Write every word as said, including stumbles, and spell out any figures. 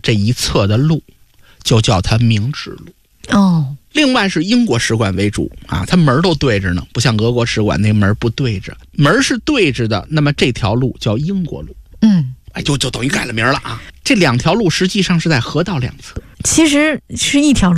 这一侧的路就叫它明治路。 哦， 另外是英国使馆为主啊，它门都对着呢，不像俄国使馆那门不对着，门是对着的，那么这条路叫英国路。 嗯， 哎，就就等于改了名了啊。这两条路实际上是在河道两侧， 其实是一条路。